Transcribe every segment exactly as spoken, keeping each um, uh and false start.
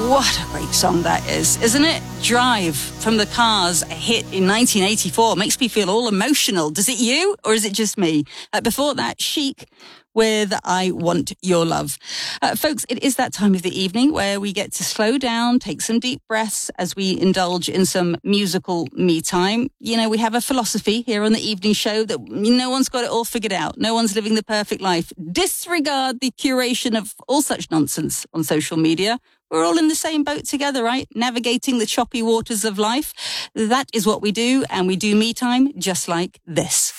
What a great song that is, isn't it? Drive from the Cars, a hit in nineteen eighty-four. Makes me feel all emotional. Does it you, or is it just me? Uh, before that, Chic with I Want Your Love. Uh, folks, it is that time of the evening where we get to slow down, take some deep breaths as we indulge in some musical me time. You know, we have a philosophy here on the evening show that no one's got it all figured out. No one's living the perfect life. Disregard the curation of all such nonsense on social media. We're all in the same boat together, right? Navigating the choppy waters of life. That is what we do, and we do me time just like this.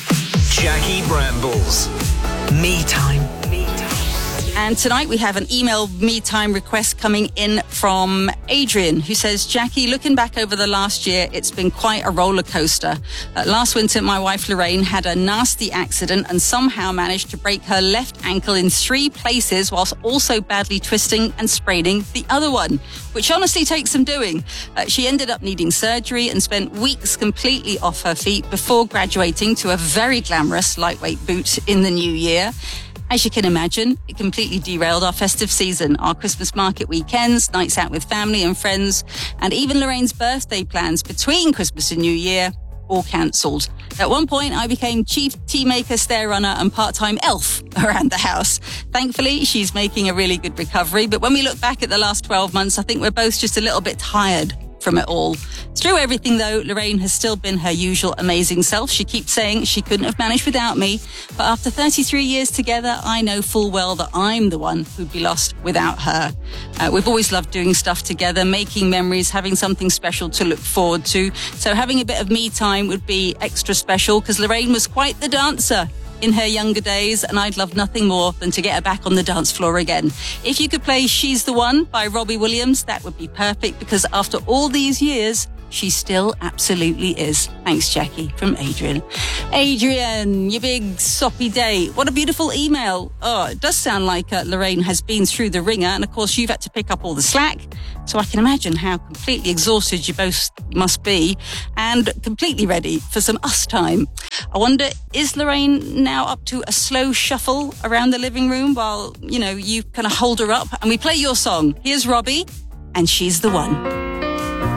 Jackie Brambles. Me time. Me time. And tonight we have an email me time request coming in from Adrian, who says, Jackie, looking back over the last year, it's been quite a roller coaster. Uh, last winter, my wife Lorraine had a nasty accident and somehow managed to break her left ankle in three places whilst also badly twisting and spraining the other one, which honestly takes some doing. Uh, she ended up needing surgery and spent weeks completely off her feet before graduating to a very glamorous lightweight boot in the new year. As you can imagine, it completely derailed our festive season, our Christmas market weekends, nights out with family and friends, and even Lorraine's birthday plans between Christmas and New Year, all cancelled. At one point, I became chief tea maker, stair runner, and part-time elf around the house. Thankfully, she's making a really good recovery, but when we look back at the last twelve months, I think we're both just a little bit tired from it all. Through everything, though, Lorraine has still been her usual amazing self. She keeps saying she couldn't have managed without me, but after thirty-three years together, I know full well that I'm the one who'd be lost without her. Uh, we've always loved doing stuff together, making memories, having something special to look forward to. So having a bit of me time would be extra special because Lorraine was quite the dancer in her younger days, and I'd love nothing more than to get her back on the dance floor again. If you could play She's the One by Robbie Williams, that would be perfect, because after all these years, she still absolutely is. Thanks, Jackie, from Adrian. Adrian, you big soppy date. What a beautiful email. Oh, it does sound like uh, Lorraine has been through the ringer, and of course you've had to pick up all the slack. So I can imagine how completely exhausted you both must be and completely ready for some us time. I wonder, is Lorraine now up to a slow shuffle around the living room while, you know, you kind of hold her up and we play your song? Here's Robbie, and She's the One.